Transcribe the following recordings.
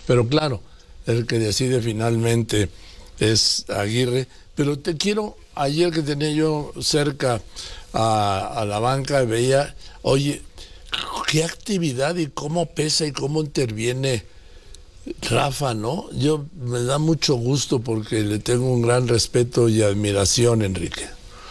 Pero claro, el que decide finalmente es Aguirre. Pero te quiero, ayer que tenía yo cerca a la banca, veía, oye, qué actividad y cómo pesa y cómo interviene Rafa, ¿no? Yo me da mucho gusto porque le tengo un gran respeto y admiración, Enrique.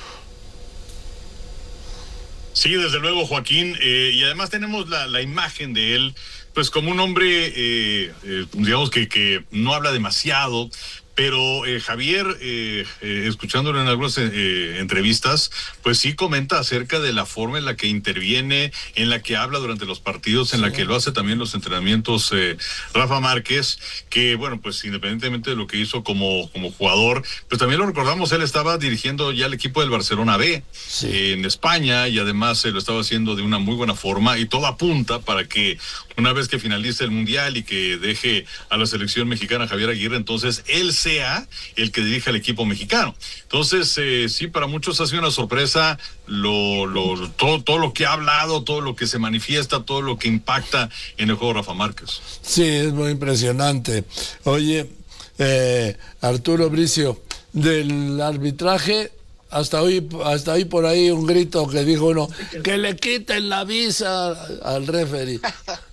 Sí, desde luego, Joaquín, y además tenemos la imagen de él, pues como un hombre, digamos que no habla demasiado, pero Javier, escuchándolo en algunas entrevistas, pues sí comenta acerca de la forma en la que interviene, en la que habla durante los partidos, en la que lo hace también los entrenamientos Rafa Márquez, que bueno, pues independientemente de lo que hizo como jugador, pues también lo recordamos, él estaba dirigiendo ya el equipo del Barcelona B en España, y además lo estaba haciendo de una muy buena forma, y todo apunta para que una vez que finalice el Mundial y que deje a la selección mexicana Javier Aguirre, entonces él sea el que dirija el equipo mexicano. Entonces, sí, para muchos ha sido una sorpresa todo lo que ha hablado, todo lo que se manifiesta, todo lo que impacta en el juego de Rafa Márquez. Sí, es muy impresionante. Oye, Arturo Bricio, del arbitraje, hasta hoy por ahí un grito que dijo uno, que le quiten la visa al referee.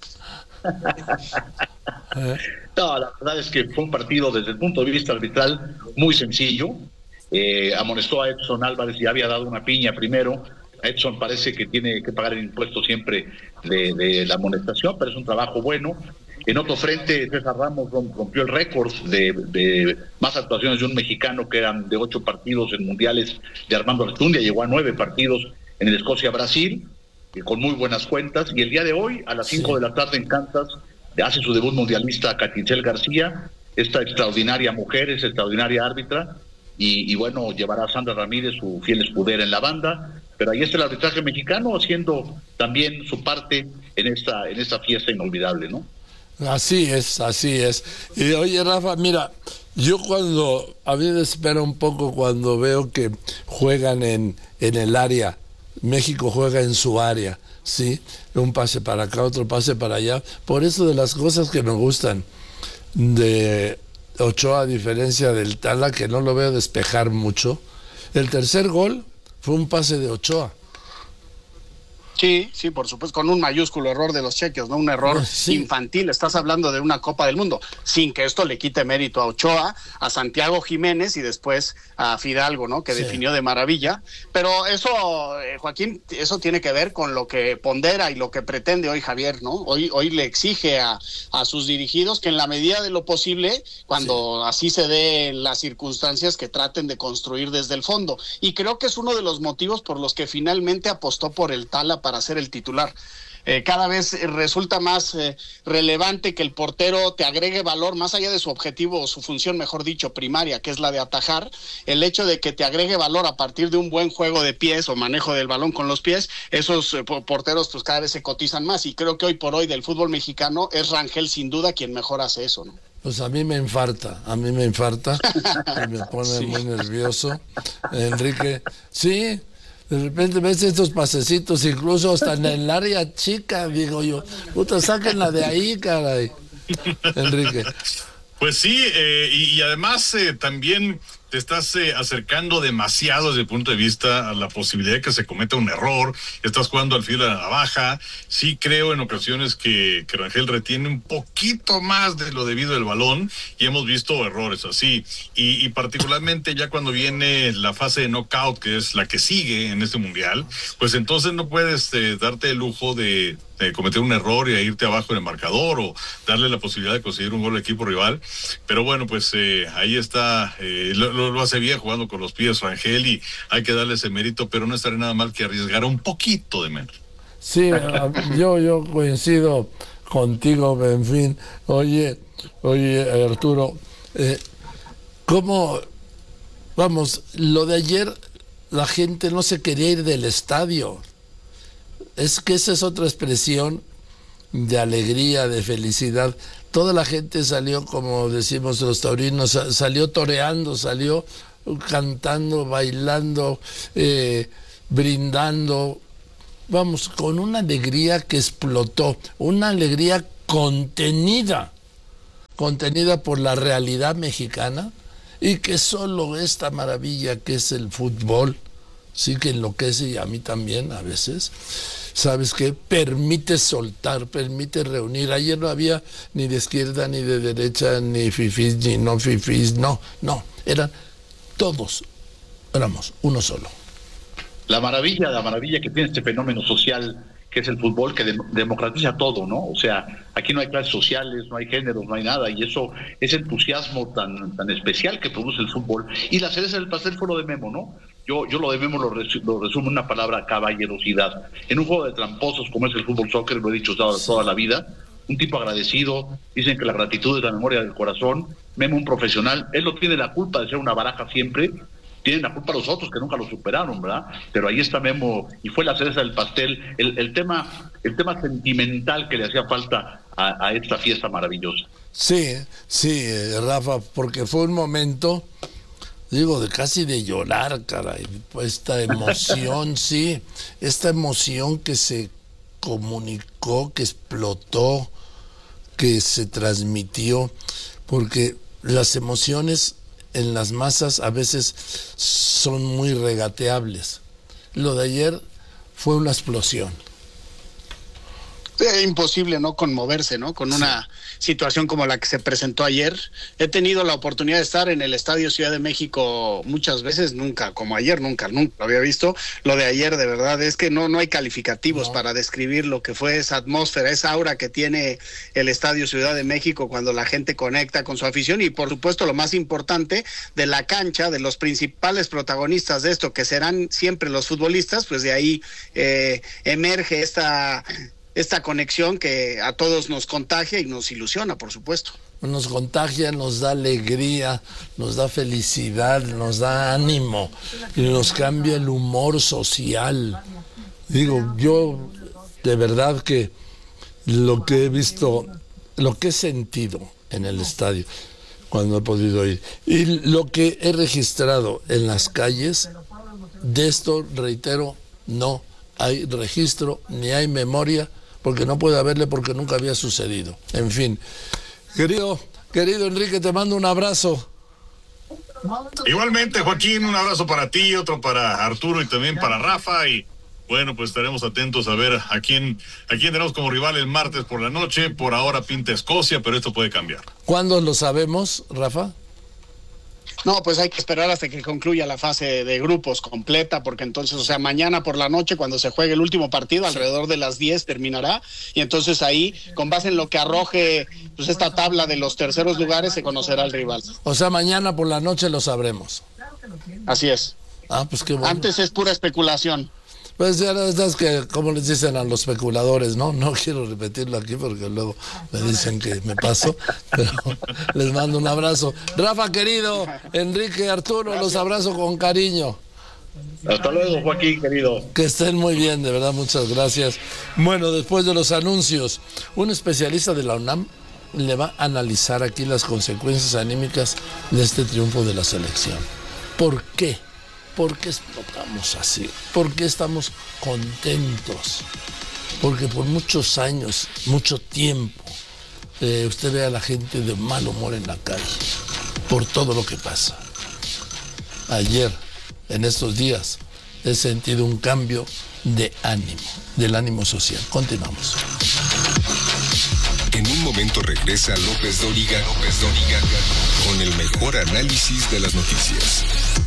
No, la verdad es que fue un partido desde el punto de vista arbitral muy sencillo. Amonestó a Edson Álvarez, ya había dado una piña primero. Edson parece que tiene que pagar el impuesto siempre de la amonestación, pero es un trabajo bueno. En otro frente, César Ramos rompió el récord de más actuaciones de un mexicano, que eran de 8 partidos en mundiales de Armando Artundia. Llegó a 9 partidos en el Escocia-Brasil, con muy buenas cuentas. Y el día de hoy, a las 5 de la tarde en Kansas, hace su debut mundialista Catinchel García, esta extraordinaria mujer, esta extraordinaria árbitra, y bueno, llevará a Sandra Ramírez, su fiel escudera, en la banda. Pero ahí está el arbitraje mexicano haciendo también su parte en esta fiesta inolvidable, ¿no? Así es, así es. Y oye, Rafa, mira, a mí me espera un poco cuando veo que juegan en el área, México juega en su área, ¿sí? Un pase para acá, otro pase para allá. Por eso, de las cosas que me gustan de Ochoa, a diferencia del Tala, que no lo veo despejar mucho, el tercer gol fue un pase de Ochoa. Sí, por supuesto, con un mayúsculo error de los chequios, ¿no? Un error infantil. Estás hablando de una Copa del Mundo, sin que esto le quite mérito a Ochoa, a Santiago Jiménez y después a Fidalgo, ¿no? Que definió de maravilla. Pero eso, Joaquín, eso tiene que ver con lo que pondera y lo que pretende hoy Javier, ¿no? Hoy le exige a sus dirigidos que en la medida de lo posible, cuando así se dé las circunstancias, que traten de construir desde el fondo. Y creo que es uno de los motivos por los que finalmente apostó por el Tala para ser el titular. Cada vez resulta más relevante que el portero te agregue valor, más allá de su objetivo, o su función, mejor dicho, primaria, que es la de atajar. El hecho de que te agregue valor a partir de un buen juego de pies o manejo del balón con los pies, esos porteros pues cada vez se cotizan más, y creo que hoy por hoy del fútbol mexicano es Rangel sin duda quien mejor hace eso, ¿no? Pues a mí me infarta y me pone muy nervioso, Enrique. Sí, de repente ves estos pasecitos, incluso hasta en el área chica, digo yo, puta, sáquenla de ahí, caray, Enrique. Pues sí, y además también te estás acercando demasiado desde el punto de vista a la posibilidad de que se cometa un error. Estás jugando al filo de la navaja. Sí creo en ocasiones que Rangel retiene un poquito más de lo debido del balón, y hemos visto errores así. Y particularmente ya cuando viene la fase de knockout, que es la que sigue en este mundial, pues entonces no puedes darte el lujo de cometer un error y irte abajo en el marcador, o darle la posibilidad de conseguir un gol al equipo rival. Pero bueno, pues ahí está, lo hace bien jugando con los pies Rangel, y hay que darle ese mérito, pero no estaría nada mal que arriesgara un poquito de menos. Sí, yo coincido contigo, en fin. Oye, Arturo, ¿cómo? Vamos, lo de ayer, la gente no se quería ir del estadio. Es que esa es otra expresión de alegría, de felicidad. Toda la gente salió, como decimos los taurinos, salió toreando, salió cantando, bailando, brindando. Vamos, con una alegría que explotó, una alegría contenida. contenida por la realidad mexicana, y que solo esta maravilla que es el fútbol, sí que enloquece, y a mí también a veces, ¿sabes qué? Permite soltar, permite reunir. Ayer no había ni de izquierda, ni de derecha, ni fifís, ni no fifís, no, eran todos, éramos uno solo. La maravilla que tiene este fenómeno social que es el fútbol, que democratiza todo, ¿no? O sea, aquí no hay clases sociales, no hay géneros, no hay nada, y eso, ese entusiasmo tan especial que produce el fútbol. Y la cereza del pastel fue lo de Memo, ¿no? Yo lo de Memo lo resumo en una palabra: caballerosidad. En un juego de tramposos como es el fútbol soccer, lo he dicho toda la vida, un tipo agradecido, dicen que la gratitud es la memoria del corazón. Memo, un profesional, él no tiene la culpa de ser una baraja siempre, tienen la culpa los otros que nunca lo superaron, ¿verdad? Pero ahí está Memo, y fue la cereza del pastel, el tema sentimental que le hacía falta a esta fiesta maravillosa. Sí, Rafa, porque fue un momento, digo, casi de llorar, caray, esta emoción, sí, esta emoción que se comunicó, que explotó, que se transmitió, porque las emociones en las masas a veces son muy regateables. Lo de ayer fue una explosión. Imposible no conmoverse, ¿no? Con una situación como la que se presentó ayer. He tenido la oportunidad de estar en el Estadio Ciudad de México muchas veces, nunca como ayer, nunca lo había visto. Lo de ayer, de verdad, es que no hay calificativos para describir lo que fue esa atmósfera, esa aura que tiene el Estadio Ciudad de México cuando la gente conecta con su afición, y por supuesto lo más importante, de la cancha, de los principales protagonistas de esto, que serán siempre los futbolistas, pues de ahí emerge esta conexión que a todos nos contagia y nos ilusiona, por supuesto. Nos contagia, nos da alegría, nos da felicidad, nos da ánimo y nos cambia el humor social. Digo, yo de verdad que lo que he visto, lo que he sentido en el estadio cuando he podido ir y lo que he registrado en las calles, de esto, reitero, no hay registro ni hay memoria, porque no puede haberle, porque nunca había sucedido. En fin, querido Enrique, te mando un abrazo. Igualmente, Joaquín, un abrazo para ti, otro para Arturo y también para Rafa, y bueno, pues estaremos atentos a ver a quién tenemos como rival el martes por la noche. Por ahora pinta Escocia, pero esto puede cambiar. ¿Cuándo lo sabemos, Rafa? No, pues hay que esperar hasta que concluya la fase de grupos completa, porque entonces, o sea, mañana por la noche, cuando se juegue el último partido, alrededor de las 10 terminará, y entonces ahí, con base en lo que arroje pues esta tabla de los terceros lugares, se conocerá el rival. O sea, mañana por la noche lo sabremos. Así es. Pues qué bueno. Antes es pura especulación. Pues ya es que, como les dicen a los especuladores, ¿no? No quiero repetirlo aquí porque luego me dicen que me paso, pero les mando un abrazo. Rafa, querido, Enrique, Arturo, los abrazo con cariño. Hasta luego, Joaquín, querido. Que estén muy bien, de verdad, muchas gracias. Bueno, después de los anuncios, un especialista de la UNAM le va a analizar aquí las consecuencias anímicas de este triunfo de la selección. ¿Por qué? ¿Por qué explotamos así? ¿Por qué estamos contentos? Porque por muchos años, mucho tiempo, usted ve a la gente de mal humor en la calle, por todo lo que pasa. Ayer, en estos días, he sentido un cambio de ánimo, del ánimo social. Continuamos. En un momento regresa López Dóriga con el mejor análisis de las noticias.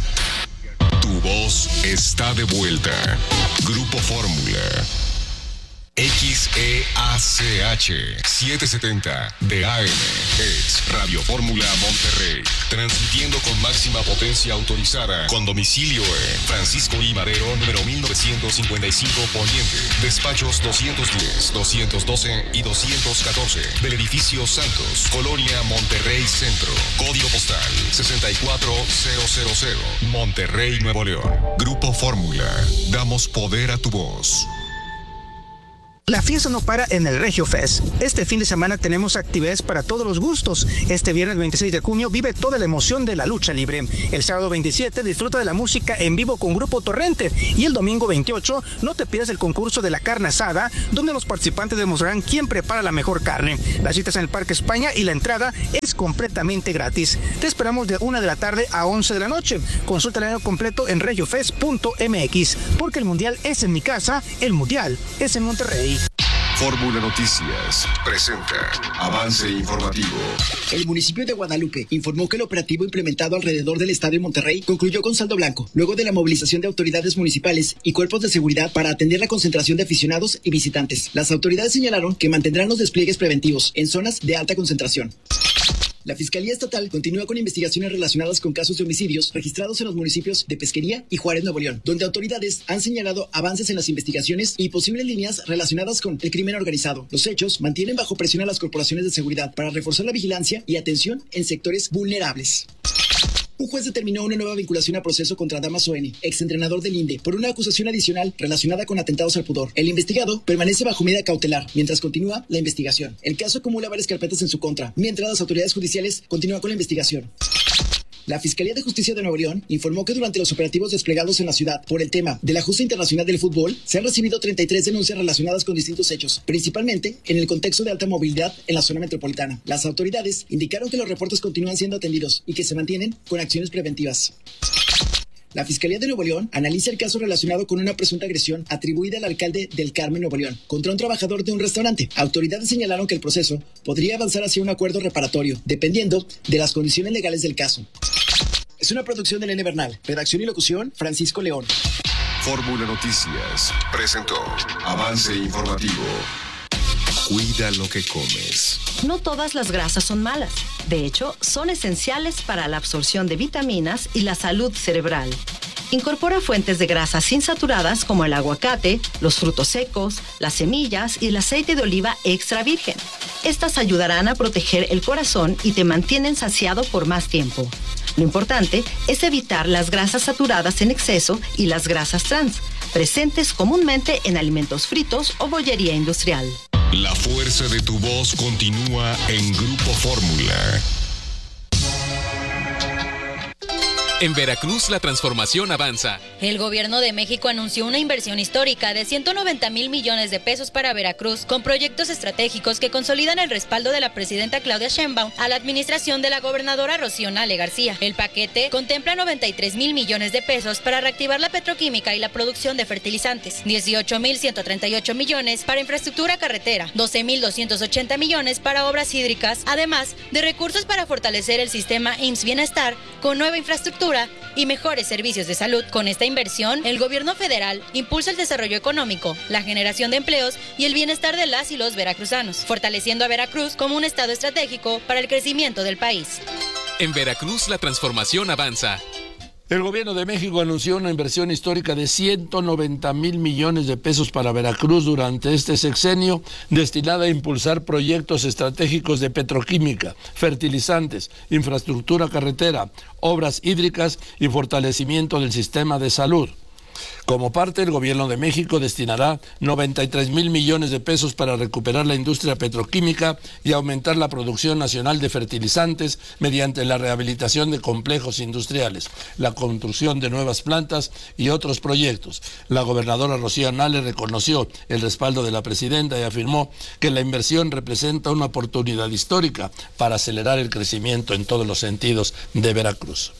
Tu voz está de vuelta. Grupo Fórmula. XEACH 770 de AM es Radio Fórmula Monterrey, transmitiendo con máxima potencia autorizada, con domicilio en Francisco I. Madero, número 1955 Poniente, despachos 210, 212 y 214 del edificio Santos, Colonia Monterrey Centro, código postal 64000, Monterrey, Nuevo León. Grupo Fórmula, damos poder a tu voz. La fiesta no para en el Regio Fest. Este fin de semana tenemos actividades para todos los gustos. Este viernes 26 de junio vive toda la emoción de la lucha libre. El sábado 27 disfruta de la música en vivo con Grupo Torrente. Y el domingo 28 no te pierdas el concurso de la carne asada, donde los participantes demostrarán quién prepara la mejor carne. Las citas en el Parque España y la entrada es completamente gratis. Te esperamos de 1 de la tarde a 11 de la noche. Consulta el año completo en regiofest.mx, porque el mundial es en mi casa, el mundial es en Monterrey. Fórmula Noticias presenta Avance Informativo. El municipio de Guadalupe informó que el operativo implementado alrededor del Estadio Monterrey concluyó con saldo blanco, luego de la movilización de autoridades municipales y cuerpos de seguridad para atender la concentración de aficionados y visitantes. Las autoridades señalaron que mantendrán los despliegues preventivos en zonas de alta concentración. La Fiscalía Estatal continúa con investigaciones relacionadas con casos de homicidios registrados en los municipios de Pesquería y Juárez, Nuevo León, donde autoridades han señalado avances en las investigaciones y posibles líneas relacionadas con el crimen organizado. Los hechos mantienen bajo presión a las corporaciones de seguridad para reforzar la vigilancia y atención en sectores vulnerables. Un juez determinó una nueva vinculación a proceso contra Damaso N., exentrenador del INDE, por una acusación adicional relacionada con atentados al pudor. El investigado permanece bajo medida cautelar mientras continúa la investigación. El caso acumula varias carpetas en su contra, mientras las autoridades judiciales continúan con la investigación. La Fiscalía de Justicia de Nuevo León informó que durante los operativos desplegados en la ciudad por el tema de la Justa Internacional del Fútbol, se han recibido 33 denuncias relacionadas con distintos hechos, principalmente en el contexto de alta movilidad en la zona metropolitana. Las autoridades indicaron que los reportes continúan siendo atendidos y que se mantienen con acciones preventivas. La Fiscalía de Nuevo León analiza el caso relacionado con una presunta agresión atribuida al alcalde del Carmen, Nuevo León, contra un trabajador de un restaurante. Autoridades señalaron que el proceso podría avanzar hacia un acuerdo reparatorio, dependiendo de las condiciones legales del caso. Es una producción de Elena Bernal. Redacción y locución, Francisco León. Fórmula Noticias presentó Avance Informativo. Cuida lo que comes. No todas las grasas son malas. De hecho, son esenciales para la absorción de vitaminas y la salud cerebral. Incorpora fuentes de grasas insaturadas como el aguacate, los frutos secos, las semillas y el aceite de oliva extra virgen. Estas ayudarán a proteger el corazón y te mantienen saciado por más tiempo. Lo importante es evitar las grasas saturadas en exceso y las grasas trans, presentes comúnmente en alimentos fritos o bollería industrial. La fuerza de tu voz continúa en Grupo Fórmula. En Veracruz la transformación avanza. El gobierno de México anunció una inversión histórica de 190,000 millones de pesos para Veracruz, con proyectos estratégicos que consolidan el respaldo de la presidenta Claudia Sheinbaum a la administración de la gobernadora Rocío Nale García. El paquete contempla 93,000 millones de pesos para reactivar la petroquímica y la producción de fertilizantes, 18,138 millones para infraestructura carretera, 12,280 millones para obras hídricas, además de recursos para fortalecer el sistema IMSS Bienestar con nueva infraestructura y mejores servicios de salud. Con esta inversión, el gobierno federal impulsa el desarrollo económico, la generación de empleos y el bienestar de las y los veracruzanos, fortaleciendo a Veracruz como un estado estratégico para el crecimiento del país. En Veracruz la transformación avanza. El gobierno de México anunció una inversión histórica de 190,000 millones de pesos para Veracruz durante este sexenio, destinada a impulsar proyectos estratégicos de petroquímica, fertilizantes, infraestructura carretera, obras hídricas y fortalecimiento del sistema de salud. Como parte, el gobierno de México destinará 93,000 millones de pesos para recuperar la industria petroquímica y aumentar la producción nacional de fertilizantes mediante la rehabilitación de complejos industriales, la construcción de nuevas plantas y otros proyectos. La gobernadora Rocío Nale reconoció el respaldo de la presidenta y afirmó que la inversión representa una oportunidad histórica para acelerar el crecimiento en todos los sentidos de Veracruz.